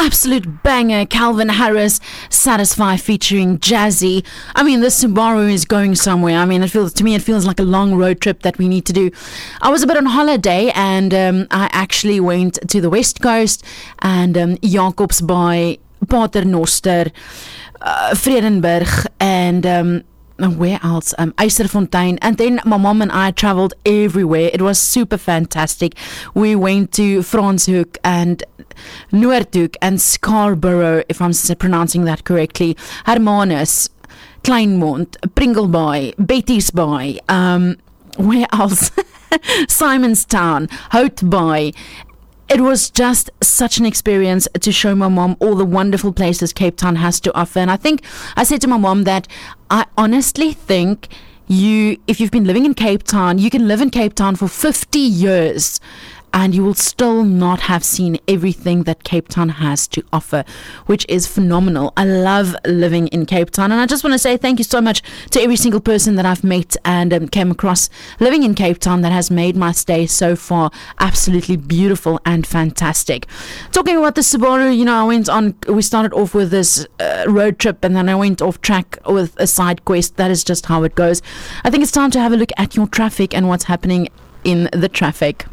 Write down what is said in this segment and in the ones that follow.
absolute banger. Calvin Harris, Satisfy featuring Jazzy. I mean, this Subaru is going somewhere. I mean, it feels like a long road trip that we need to do. I was a bit on holiday and I actually went to the West Coast and Jacobsbaai, Paternoster, Vredenburg and where else? Eiserfontein. And then my mom and I traveled everywhere. It was super fantastic. We went to Franshoek and Noordhoek and Scarborough, if I'm pronouncing that correctly. Hermanus, Kleinmond, Pringlebaai, Bettiesbaai. Where else? Simonstown, Houtbaai. It was just such an experience to show my mom all the wonderful places Cape Town has to offer. And I think I said to my mom that I honestly think if you've been living in Cape Town, you can live in Cape Town for 50 years and you will still not have seen everything that Cape Town has to offer, which is phenomenal. I love living in Cape Town, and I just want to say thank you so much to every single person that I've met and came across living in Cape Town that has made my stay so far absolutely beautiful and fantastic. Talking about the Subaru, we started off with this road trip, and then I went off track with a side quest. That is just how it goes. I think it's time to have a look at your traffic and what's happening in the traffic.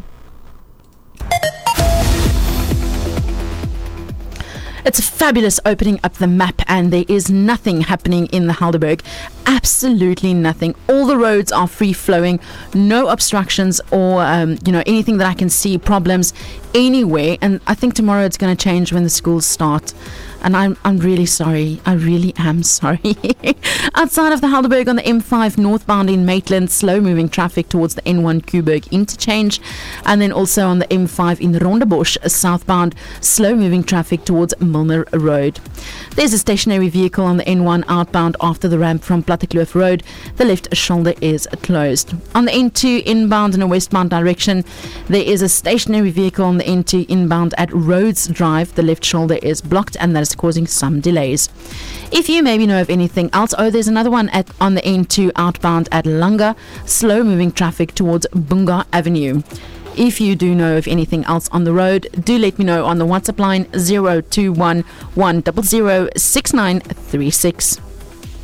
It's fabulous opening up the map, and there is nothing happening in the Helderberg. Absolutely nothing. All the roads are free flowing, no obstructions or anything that I can see problems anywhere. And I think tomorrow it's going to change when the schools start. And I'm really sorry. I really am sorry. Outside of the Helderberg on the M5 northbound in Maitland, slow-moving traffic towards the N1 Kuiberg interchange. And then also on the M5 in Rondebosch, southbound, slow-moving traffic towards Milner Road. There's a stationary vehicle on the N1 outbound after the ramp from Plattekloof Road. The left shoulder is closed. On the N2 inbound in a westbound direction, there is a stationary vehicle on the N2 inbound at Rhodes Drive. The left shoulder is blocked, and that is causing some delays. If you maybe know of anything else, there's another one on the N2 outbound at Langa, slow moving traffic towards Bunga Avenue. If you do know of anything else on the road, do let me know on the WhatsApp line 021 100 6936.